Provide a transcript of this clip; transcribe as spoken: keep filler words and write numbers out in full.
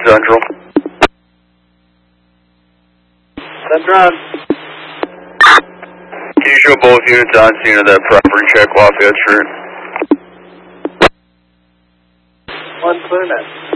Central. Central. Can you show both units on scene of that property check Lafayette Street? One clear net.